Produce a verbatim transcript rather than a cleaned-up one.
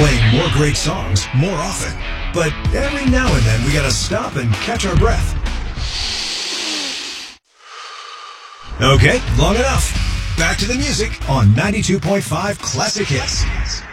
playing more great songs more often. But every now and then we gotta stop and catch our breath. Okay, long enough. Back to the music on ninety-two point five Classic Hits.